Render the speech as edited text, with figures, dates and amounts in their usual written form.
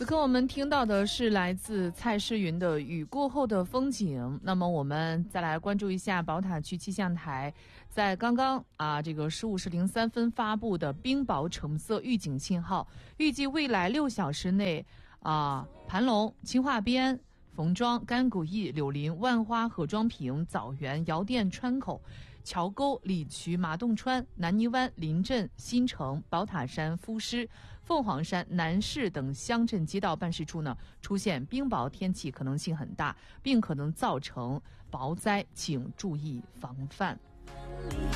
此刻我们听到的是来自蔡诗芸的《雨过后的风景》。那么我们再来关注一下宝塔区气象台在刚刚这个15时03分发布的冰雹橙色预警信号，预计未来6小时内盘龙、青化边、冯庄、甘谷驿、柳林、万花、何庄坪、枣园、窑店、川口、桥沟、李渠、麻洞川、南泥湾、临镇、新城、宝塔山、夫师、凤凰山、南市等乡镇街道办事处呢，出现冰雹天气可能性很大，并可能造成雹灾，请注意防范。